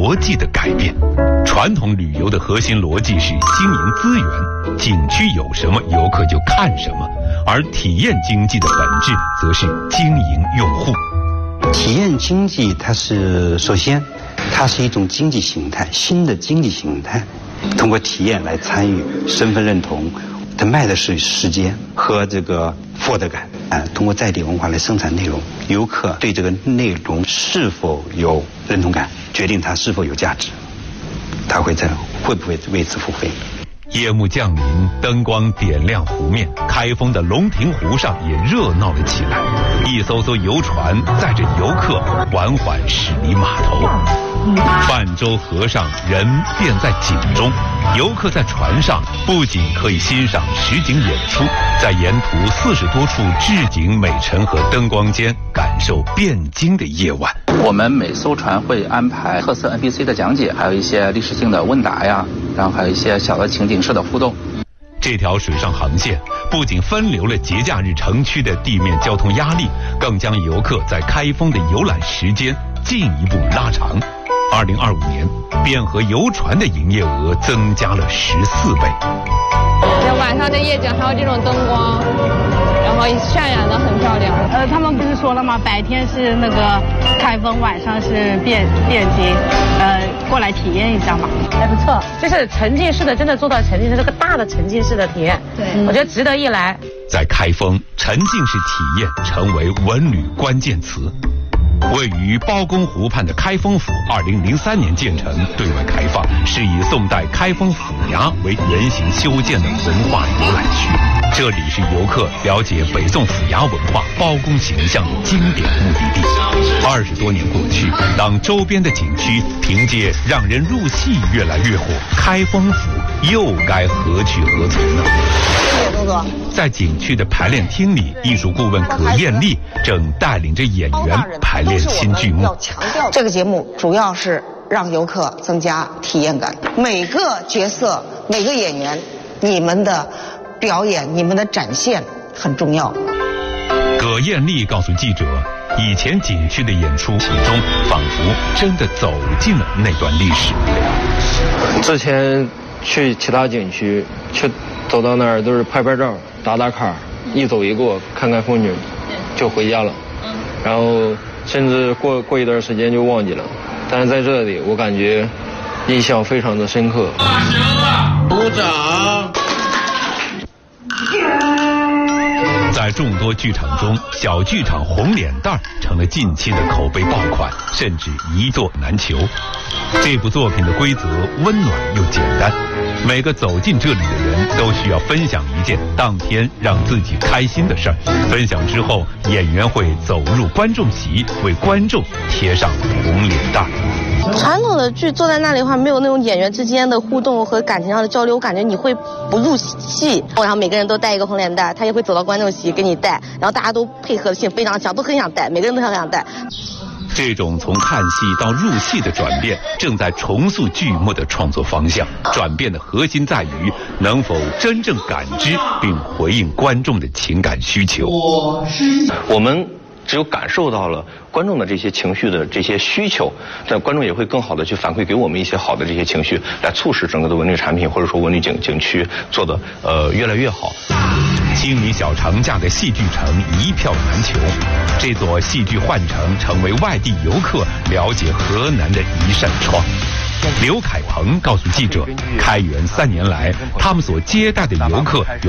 逻辑的改变。传统旅游的核心逻辑是经营资源，景区有什么，游客就看什么，而体验经济的本质则是经营用户。 体验经济它是首先它是一种经济形态，新的经济形态，通过体验来参与身份认同，它卖的是时间和这个获得感通过在地文化来生产内容，游客对这个内容是否有认同感，决定它是否有价值，他会不会为此付费。 夜幕降临，灯光点亮湖面，开封的龙亭湖上也热闹了起来。一艘艘游船载着游客缓缓驶离码头，泛舟河上，人便在景中。游客在船上不仅可以欣赏实景演出，在沿途40多处置景美陈和灯光间感受汴京的夜晚。 我们每艘船会安排特色 NPC 的讲解，还有一些历史性的问答呀，然后还有一些小的情景式的互动。 这条水上航线不仅分流了节假日城区的地面交通压力，更将游客在开封的游览时间进一步拉长。2025年，汴河游船的营业额增加了14倍。 晚上的夜景还有这种灯光，然后渲染得很漂亮。 他们不是说了吗？白天是那个开封，晚上是汴京，过来体验一下嘛， 还不错。就是沉浸式的，真的做到沉浸式，这个大的沉浸式的体验，对，我觉得值得一来。 在开封，沉浸式体验成为文旅关键词。位于包公湖畔的开封府2003年建成，对外开放，是以宋代开封府衙为原型修建的文化游览区。这里是游客了解北宋府衙文化、包公形象的经典目的地。20多年过去，当周边的景区凭借让人入戏越来越火，开封府又该何去何从呢？在景区的排练厅里，艺术顾问葛艳丽正带领着演员排练新剧目。 这个节目主要是让游客增加体验感，每个角色、每个演员，你们的表演、你们的展现很重要。 葛艳丽告诉记者，以前景区的演出其中仿佛真的走进了那段历史。 之前去其他景区，走到那儿都是拍拍照、打打卡，一走一过，看看风景，就回家了。然后甚至过一段时间就忘记了。但是在这里，我感觉印象非常的深刻。鼓掌。 在众多剧场中，小剧场红脸蛋成了近期的口碑爆款，甚至一座难求。这部作品的规则温暖又简单，每个走进这里的人都需要分享一件当天让自己开心的事儿。分享之后，演员会走入观众席，为观众贴上红脸蛋。 传统的剧坐在那里的话，没有那种演员之间的互动和感情上的交流，我感觉你会不入戏。然后每个人都带一个红脸蛋，他也会走到观众席给你带，然后大家都配合性非常强，都很想带，每个人都很想带。 这种从看戏到入戏的转变，正在重塑剧目的创作方向。转变的核心在于能否真正感知并回应观众的情感需求。 我们只有感受到了观众的这些情绪的这些需求，那观众也会更好的去反馈给我们一些好的这些情绪，来促使整个的文旅产品或者说文旅景区做的越来越好。清明小长假的戏剧城一票难求，这座戏剧幻城成为外地游客了解河南的一扇窗。刘凯鹏告诉记者，开园3年来，他们所接待的游客有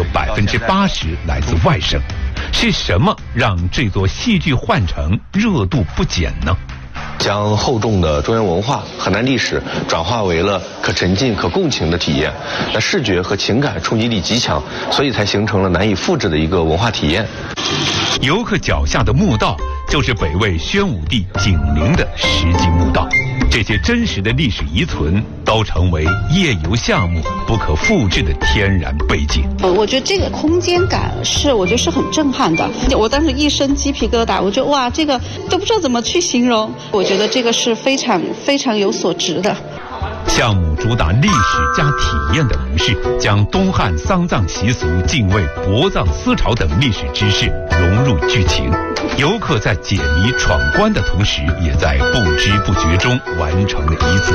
80%来自外省。是什么让这座戏剧幻城热度不减呢？ 将厚重的中原文化、河南历史转化为了可沉浸、可共情的体验，那视觉和情感冲击力极强，所以才形成了难以复制的一个文化体验。 游客脚下的墓道就是北魏宣武帝景陵的实际墓道，这些真实的历史遗存都成为夜游项目不可复制的天然背景。 我觉得这个空间感我觉得是很震撼的，我当时一身鸡皮疙瘩，我觉得哇，这个都不知道怎么去形容，我觉得这个是非常非常有所值的。 项目主打历史加体验的模式，将东汉丧葬习俗、敬畏、薄葬思潮等历史知识融入剧情。游客在解谜闯关的同时，也在不知不觉中完成了一次